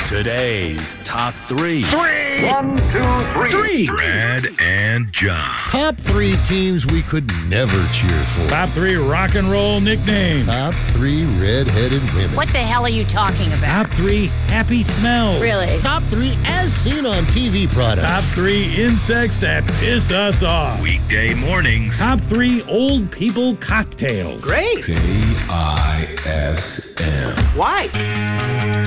Today's top three. One, two, three. Brad and John. Top three teams we could never cheer for. Top three rock and roll nicknames. Top three red-headed women. What the hell are you talking about? Top three happy smells. Really? Top three as seen on TV products. Top three insects that piss us off. Weekday mornings. Top three old people cocktails. Great. KISM. Why?